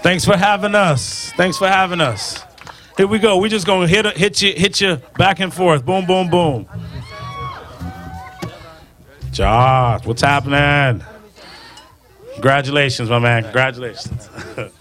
Thanks for having us. Thanks for having us. Here we go. We're just gonna hit you back and forth. Boom, boom, boom. Josh, what's happening? Congratulations, my man. Congratulations.